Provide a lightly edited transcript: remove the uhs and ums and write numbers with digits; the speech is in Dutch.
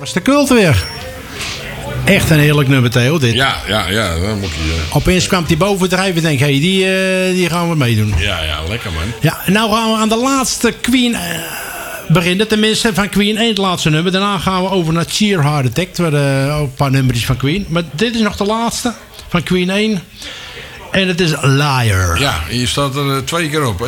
was de cult weer. Echt een heerlijk nummer, Theo, dit. Ja. Dan moet je... Opeens kwam hij bovendrijven en denk hey, die gaan we meedoen. Ja, lekker man. Ja, en nou gaan we aan de laatste Queen beginnen. Tenminste, van Queen 1 het laatste nummer. Daarna gaan we over naar Cheer Heart Attack. Ook een paar nummertjes van Queen. Maar dit is nog de laatste van Queen 1. En het is Liar. Ja, en je staat er 2 keer op.